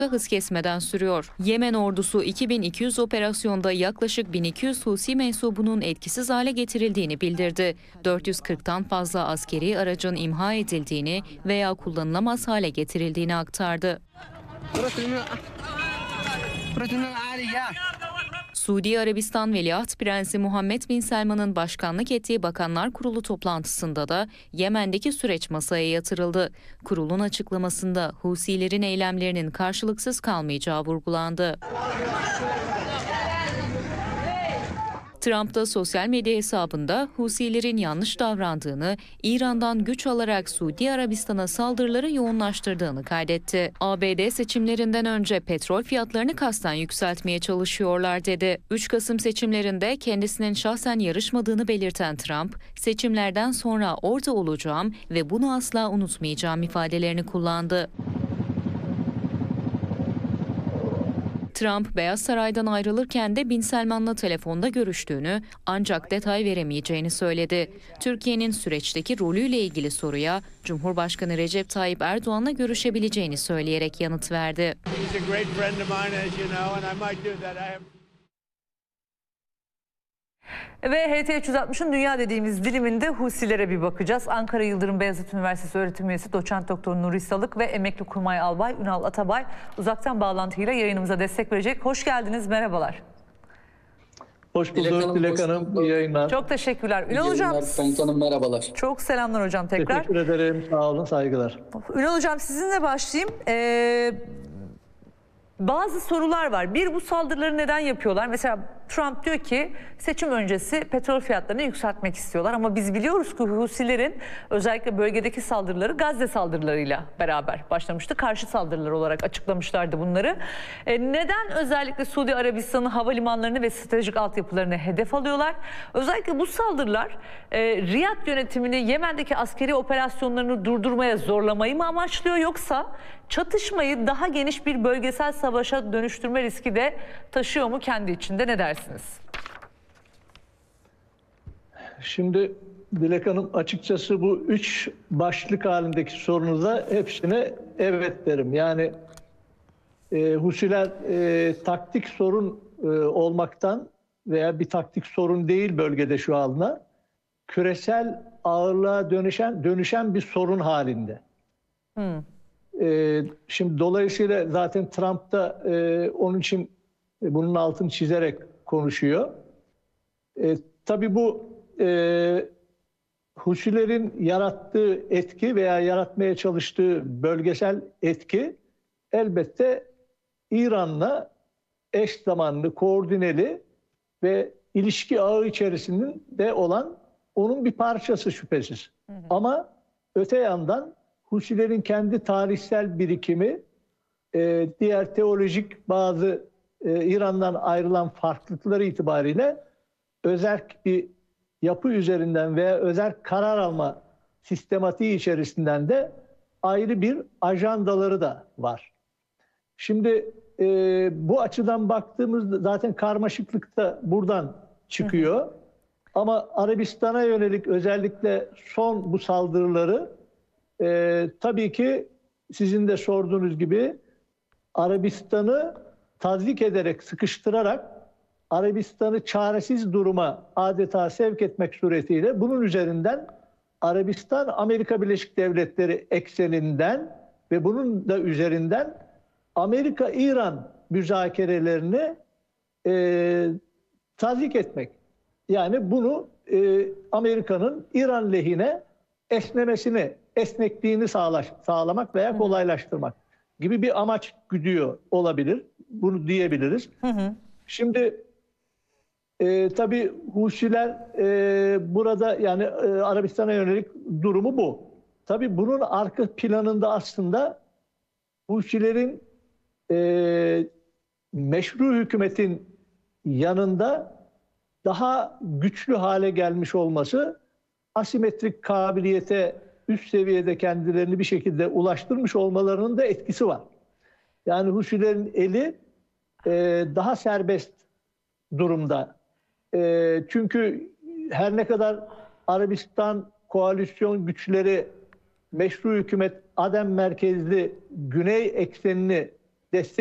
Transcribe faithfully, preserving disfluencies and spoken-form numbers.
hız kesmeden sürüyor. Yemen ordusu iki bin iki yüz operasyonda yaklaşık bin iki yüz Husi mensubunun etkisiz hale getirildiğini bildirdi. dört yüz kırktan fazla askeri aracın imha edildiğini veya kullanılamaz hale getirildiğini aktardı. Suudi Arabistan Veliaht Prensi Muhammed Bin Selman'ın başkanlık ettiği Bakanlar Kurulu toplantısında da Yemen'deki süreç masaya yatırıldı. Kurulun açıklamasında Husilerin eylemlerinin karşılıksız kalmayacağı vurgulandı. Trump da sosyal medya hesabında Husilerin yanlış davrandığını, İran'dan güç alarak Suudi Arabistan'a saldırıları yoğunlaştırdığını kaydetti. A B D seçimlerinden önce petrol fiyatlarını kasten yükseltmeye çalışıyorlar dedi. üç Kasım seçimlerinde kendisinin şahsen yarışmadığını belirten Trump, seçimlerden sonra orada olacağım ve bunu asla unutmayacağım ifadelerini kullandı. Trump, Beyaz Saray'dan ayrılırken de Bin Selman'la telefonda görüştüğünü ancak detay veremeyeceğini söyledi. Türkiye'nin süreçteki rolüyle ilgili soruya Cumhurbaşkanı Recep Tayyip Erdoğan'la görüşebileceğini söyleyerek yanıt verdi. Ve H T üç yüz altmışın dünya dediğimiz diliminde Husilere bir bakacağız. Ankara Yıldırım Beyazıt Üniversitesi öğretim üyesi doçent doktor Nuri Salık ve emekli kurmay albay Ünal Atabay uzaktan bağlantıyla yayınımıza destek verecek. Hoş geldiniz, merhabalar. Hoş bulduk Dilek Hanım, iyi yayınlar. Çok teşekkürler. Ünal Hocam. Komutanım merhabalar. Çok selamlar hocam tekrar. Teşekkür ederim, sağ olun, saygılar. Ünal Hocam sizinle başlayayım. Ee, Bazı sorular var. Bir, bu saldırıları neden yapıyorlar? Mesela Trump diyor ki seçim öncesi petrol fiyatlarını yükseltmek istiyorlar. Ama biz biliyoruz ki Husilerin özellikle bölgedeki saldırıları Gazze saldırılarıyla beraber başlamıştı. Karşı saldırılar olarak açıklamışlardı bunları. E, neden özellikle Suudi Arabistan'ın havalimanlarını ve stratejik altyapılarını hedef alıyorlar? Özellikle bu saldırılar e, Riyad yönetimini Yemen'deki askeri operasyonlarını durdurmaya zorlamayı mı amaçlıyor? Yoksa çatışmayı daha geniş bir bölgesel savaşa dönüştürme riski de taşıyor mu kendi içinde? Ne dersiniz? Şimdi Dilek Hanım, açıkçası bu üç başlık halindeki sorunuza hepsine evet derim. Yani e, Husiler e, taktik sorun e, olmaktan veya bir taktik sorun değil bölgede şu anda, küresel ağırlığa dönüşen dönüşen bir sorun halinde. Hmm. E, şimdi dolayısıyla zaten Trump da e, onun için e, bunun altını çizerek konuşuyor. E, tabii bu e, Husilerin yarattığı etki veya yaratmaya çalıştığı bölgesel etki elbette İran'la eş zamanlı, koordineli ve ilişki ağı içerisinde olan onun bir parçası şüphesiz. Hı hı. Ama öte yandan Husilerin kendi tarihsel birikimi, e, diğer teolojik bazı e, İran'dan ayrılan farklılıkları itibariyle özerk bir yapı üzerinden veya özerk karar alma sistematiği içerisinden de ayrı bir ajandaları da var. Şimdi e, bu açıdan baktığımızda zaten karmaşıklık da buradan çıkıyor. Hı hı. Ama Arabistan'a yönelik özellikle son bu saldırıları e, tabii ki sizin de sorduğunuz gibi Arabistan'ı tazvik ederek, sıkıştırarak Arabistan'ı çaresiz duruma adeta sevk etmek suretiyle bunun üzerinden Arabistan, Amerika Birleşik Devletleri ekseninden ve bunun da üzerinden Amerika-İran müzakerelerini e, tazvik etmek. Yani bunu e, Amerika'nın İran lehine esnemesini, esnekliğini sağlaş, sağlamak veya kolaylaştırmak gibi bir amaç güdüyor olabilir. Bunu diyebiliriz. Hı hı. Şimdi e, tabii Husiler e, burada yani e, Arabistan'a yönelik durumu bu. Tabii bunun arka planında aslında Husilerin e, meşru hükümetin yanında daha güçlü hale gelmiş olması, asimetrik kabiliyete üst seviyede kendilerini bir şekilde ulaştırmış olmalarının da etkisi var. Yani Husilerin eli e, daha serbest durumda. E, çünkü her ne kadar Arabistan koalisyon güçleri meşru hükümet Adem merkezli güney eksenini destek